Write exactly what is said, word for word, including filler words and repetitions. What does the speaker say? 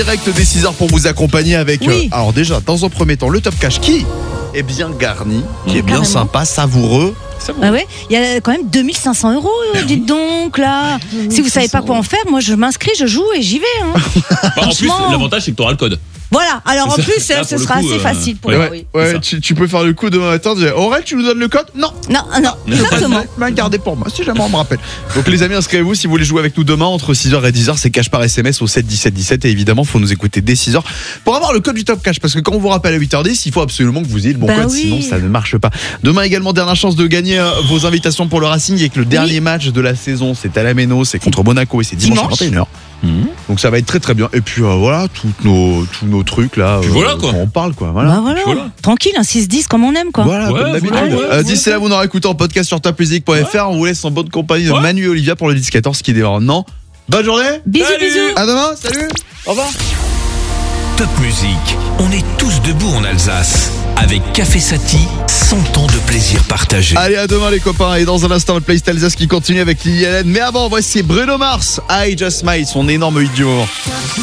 Direct dès six heures pour vous accompagner avec, Oui. euh, alors déjà, dans un premier temps, le top cash qui est bien garni, qui est bien Carrément. sympa, savoureux. Ah ouais, il y a quand même deux mille cinq cents euros, euh, dites donc là. Si vous savez pas quoi en faire, moi je m'inscris, je joue et j'y vais. Hein. Bah, en plus, Franchement. l'avantage, c'est que tu auras le code. Voilà, alors en C'est ça. plus, Là, ce pour le sera coup, assez euh, facile pour ouais. moi. Ouais, Oui. ouais, ça. tu, tu peux faire le coup demain matin, dire Aurel, tu nous donnes le code? Non, Non, non, exactement. ben gardez pour moi, si jamais on me rappelle. Donc les amis, inscrivez-vous si vous voulez jouer avec nous demain entre six heures et dix heures, c'est cash par S M S au sept dix-sept dix-sept et évidemment, faut nous écouter dès six heures pour avoir le code du top cash parce que quand on vous rappelle à huit heures dix, il faut absolument que vous ayez le bon Bah code, oui. sinon ça ne marche pas. Demain également, dernière chance de gagner euh, vos invitations pour le Racing avec le dernier match de la saison, c'est à la Méno, c'est contre Monaco et c'est dimanche, Dimanche. à vingt et une heures. Donc ça va être très très bien et puis euh, voilà, tous nos, tous nos trucs là, Puis voilà, quoi. quand on parle quoi, voilà. Bah voilà. Voilà. Tranquille, un six dix comme on aime quoi. Voilà, Ouais, comme d'habitude. voilà, ouais, Euh, D'ici là, vous n'aurez écouté en podcast sur top music point f r. On vous laisse en bonne compagnie de Ouais. Manu et Olivia pour le dix quatorze qui démarre maintenant. Bonne journée. Bisous, Salut. bisous. À demain. Salut. Au revoir. Top Music, on est tous debout en Alsace. Avec Café Sati, cent ans de plaisir partagé. Allez, à demain les copains. Et dans un instant, le playlist Alsace qui continue avec Lily Allen. Mais avant, voici Bruno Mars. I Just Smile, son énorme hit du moment.